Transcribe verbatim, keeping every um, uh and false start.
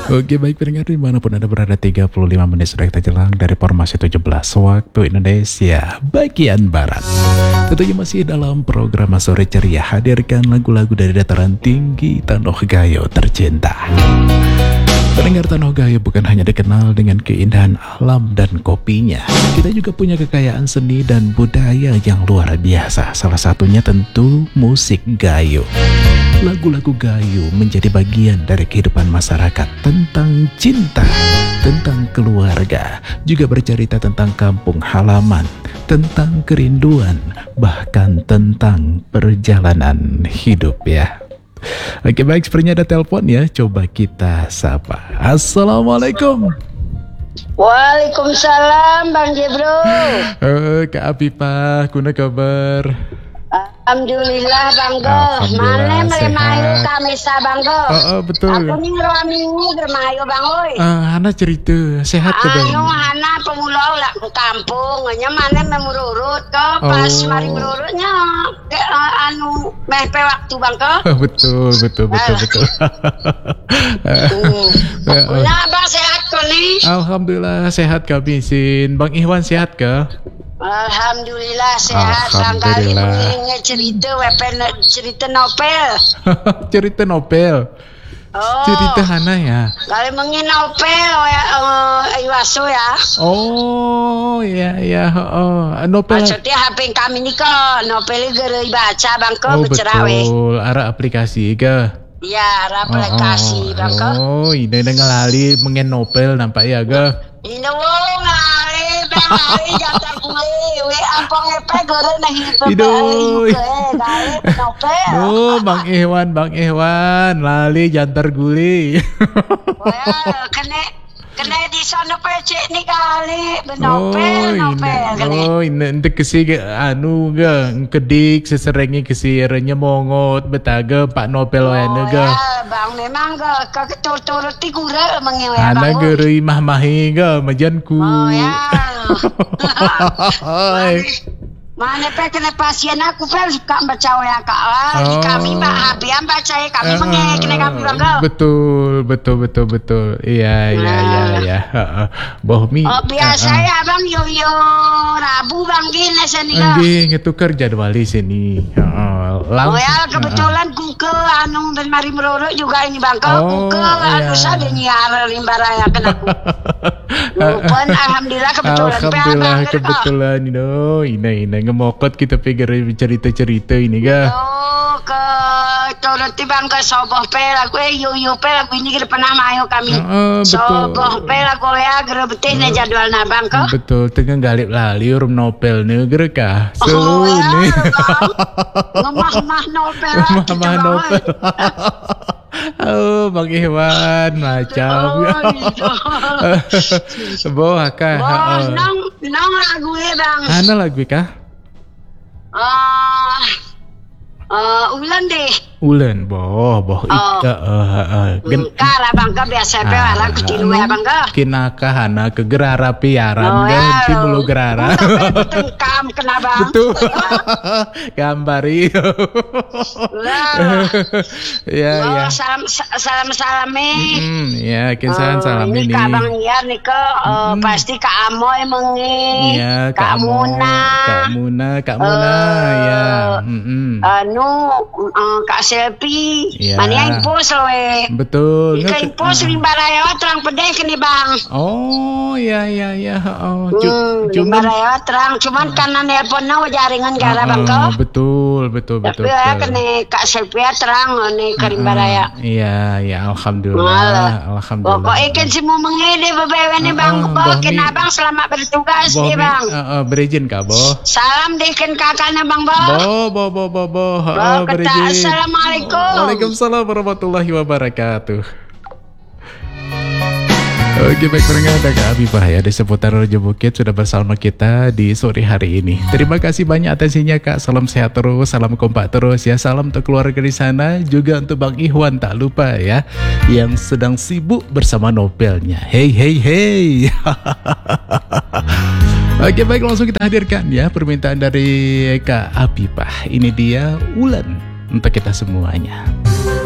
Oke, baik pendengar dimanapun Anda berada, tiga puluh lima menit sudah kita jelang dari formasi tujuh belas waktu Indonesia bagian Barat. Tentunya masih dalam program Sore Ceria, hadirkan lagu-lagu dari dataran tinggi Tanah Gayo tercinta. Pendengar, Tanah Gayo bukan hanya dikenal dengan keindahan alam dan kopinya. Kita juga punya kekayaan seni dan budaya yang luar biasa. Salah satunya tentu musik Gayo. Lagu-lagu Gayo menjadi bagian dari kehidupan masyarakat tentang cinta, tentang keluarga, juga bercerita tentang kampung halaman, tentang kerinduan, bahkan tentang perjalanan hidup ya. Oke, baik, sepertinya ada telepon ya. Coba kita sapa. Assalamualaikum. Waalaikumsalam Bang Jebro. Eh, Kak Apipah, kuna kabar? Alhamdulillah Banggo. Mana meremayu kami sa Banggo. Oh, oh, betul. Aku ni ngeruamingi bermayu Bang oi. Ah, Hana cerita sehat ke Bang? Anu Hana pemulau lah ke kampung. Nya mana memururut ke pas Oh. mari merurutnya ke uh, anu mepe waktu Banggo. betul, betul, betul, betul. Hmm. Nah Bang sehat kau ni? Alhamdulillah sehat kami Sin. Bang Ihwan sehat ke? Alhamdulillah sehat. Bangkali Alhamdulillah. mengingat cerita wepen cerita novel. Cerita novel. Oh. Cerita Hana ya. Kali mengin novel ya uh, Iwaso ya. Oh, ya ya. Oh, novel. Maksudnya H P kami ni kok novel gerai baca bangko Oh, bercerawe. betul. Arah aplikasi ke? Ya, aplikasi bangko. Oh, ini dengan lali mengen novel nampak ya ke? Ini wong ngali bang ngali jangan kulit. We apa ngepe gerai nah hidup. Idoi. Kali novel. Oh, Bang Ihwan, Bang Ihwan, lali jantar guli. Wah, kena kena di sana pecek ni kali Oh, novel novel ini, kena. oh, ini ente kesi ke anu ke kedik seserengi kesi erenya mongot betaga Pak Nopel wayane ke. Ya, bang memang ke ke turut ti gura mengewe Ana bang. geureuy mah-mahi ke majanku. Oh ya. Hai. Mana pe kena pasien aku pe suka baca ya kak lah. Oh. Kami mbak Habian baca ya kami Ah, menge kena kami bang. Betul, betul, betul, betul. Iya, iya, iya, Nah. iya. Heeh. Bohmi. Oh biasa ah, ah. ya bang yo yo Rabu bang gini sini kak. Nggih, ngetukar jadwal di sini. Heeh. Oh Langsung. ya kebetulan ku ke anu dan mari meroro juga ini bang. Oh, Kau ku ke iya. anu sada nyiar limbara ya kena ku. Pun alhamdulillah kebetulan pe Alhamdulillah abang kebetulan ini, oh, ini, ini ngemokot kita pikir cerita-cerita ini ga. Oh, ke turut bang ke soboh pe lagu eh yu yu pe lagu ini kita pernah mayo kami. Heeh, betul. Soboh pe lagu ya gere betih na jadwal na bang ke. Betul, tengah galip lali urum nopel nih gere kah? Oh, Selu ya, nih. Ngemah-mah nopel. Mama nopel. Oh, Bang Iwan macam. Boh, kah? Oh, nong nong lagu ya bang. Ana lagu kah? Ah, eh ulan deh. Ulen, boh, boh ika. eh Hmm, Kara bang ke biasa pe lah ketilu ya bang ke. Kinaka hana ke gerara piaran Oh, kan ya. ti mulu gerara. Tengkam kena bang. Betul. Gambari. Lah. Ya, ya. Oh, salam salam salame. Hmm, ya, kinsahan salam ini. Ini Kak Bang Iar nih ke eh, pasti Kak Amoy mengi. Iya, Kak Mo, Muna. Kak Muna, Kak Muna, Eh, ya. Mm-mm. Anu eh, Kak Selvi. Iya. Mana yang impos loh eh. Betul. Ika Nge- impos limbaraya terang pedeh ke nih bang. Oh, ya, ya, ya. Oh, cu- Hmm, cuman. limbaraya terang. Cuman karena nelpon na jaringan gara bang Oh, ke. betul, betul, betul. Tapi ya betul. kena Kak Selvi terang nih ke limbaraya. Iya, ya, alhamdulillah, Malah. alhamdulillah. Pokoknya kan semua mengede bebewe nih bang. Ah, Pokoknya Bohmi. kena bang selamat bertugas Boh, nih Mi, bang. eh, eh, berizin kah, Boh? Salam deh kan kakaknya bang Bo. Boh, boh, boh, boh, boh. Bo, Oh, kata berizin. assalamualaikum. Waalaikumsalam warahmatullahi wabarakatuh. Oke, baik pendengar dan Kak Abibah ya di seputar Raja Bukit sudah bersama kita di sore hari ini. Terima kasih banyak atensinya Kak. Salam sehat terus, salam kompak terus ya. Salam untuk keluarga di sana, juga untuk Bang Ihwan tak lupa ya, yang sedang sibuk bersama novelnya. Hey hey hey. Oke, baik, langsung kita hadirkan ya permintaan dari Kak Abibah. Ini dia Ulan untuk kita semuanya.